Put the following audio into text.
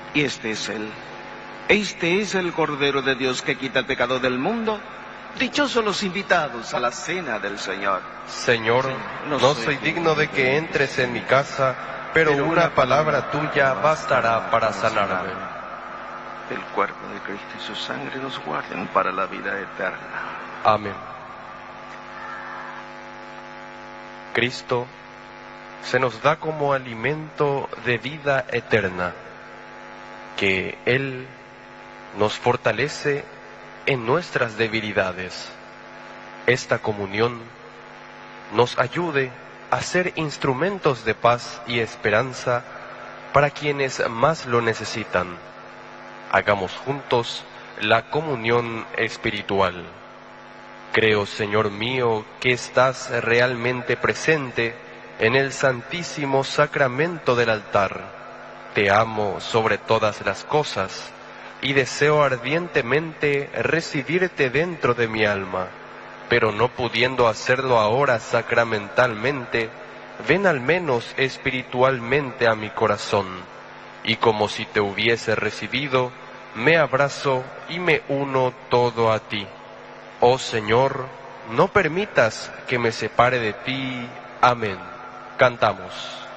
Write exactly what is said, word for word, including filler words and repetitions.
Y este es Él. Este es el Cordero de Dios que quita el pecado del mundo. Dichosos los invitados a la cena del Señor. Señor, no soy digno de que entres en mi casa, pero una palabra tuya bastará para sanarme. El cuerpo de Cristo y su sangre nos guarden para la vida eterna. Amén. Cristo se nos da como alimento de vida eterna, que Él nos fortalece en nuestras debilidades. Esta comunión nos ayude a ser instrumentos de paz y esperanza para quienes más lo necesitan. Hagamos juntos la comunión espiritual. Creo, Señor mío, que estás realmente presente en el santísimo sacramento del altar. Te amo sobre todas las cosas y deseo ardientemente recibirte dentro de mi alma, pero no pudiendo hacerlo ahora sacramentalmente, ven al menos espiritualmente a mi corazón, y como si te hubiese recibido, me abrazo y me uno todo a ti. Oh Señor, no permitas que me separe de ti. Amén. Cantamos.